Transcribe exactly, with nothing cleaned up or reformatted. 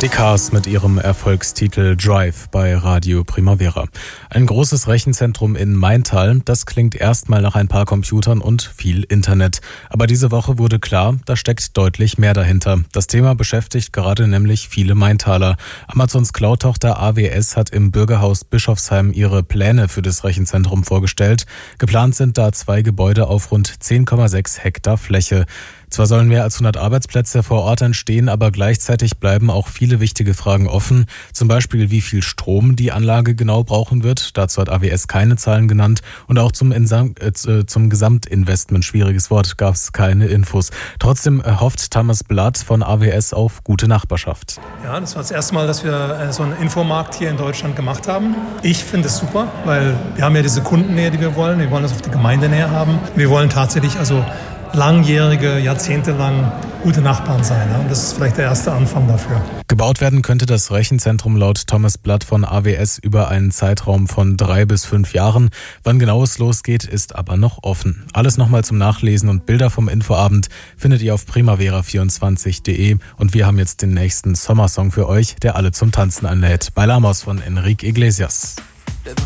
Die Cars mit ihrem Erfolgstitel Drive bei Radio Primavera. Ein großes Rechenzentrum in Maintal, das klingt erstmal nach ein paar Computern und viel Internet. Aber diese Woche wurde klar, da steckt deutlich mehr dahinter. Das Thema beschäftigt gerade nämlich viele Maintaler. Amazons Cloud-Tochter A W S hat im Bürgerhaus Bischofsheim ihre Pläne für das Rechenzentrum vorgestellt. Geplant sind da zwei Gebäude auf rund zehn Komma sechs Hektar Fläche. Zwar sollen mehr als hundert Arbeitsplätze vor Ort entstehen, aber gleichzeitig bleiben auch viele wichtige Fragen offen. Zum Beispiel, wie viel Strom die Anlage genau brauchen wird. Dazu hat A W S keine Zahlen genannt. Und auch zum, Insam- äh, zum Gesamtinvestment, schwieriges Wort, gab es keine Infos. Trotzdem hofft Thomas Blatt von A W S auf gute Nachbarschaft. Ja, das war das erste Mal, dass wir so einen Infomarkt hier in Deutschland gemacht haben. Ich finde es super, weil wir haben ja diese Kundennähe, die wir wollen. Wir wollen das auf die Gemeindenähe haben. Wir wollen tatsächlich also langjährige, jahrzehntelang gute Nachbarn sein. Ja? Und das ist vielleicht der erste Anfang dafür. Gebaut werden könnte das Rechenzentrum laut Thomas Blatt von A W S über einen Zeitraum von drei bis fünf Jahren. Wann genau es losgeht, ist aber noch offen. Alles nochmal zum Nachlesen und Bilder vom Infoabend findet ihr auf primavera vierundzwanzig punkt de. Und wir haben jetzt den nächsten Sommersong für euch, der alle zum Tanzen anlädt. Bailamos von Enrique Iglesias.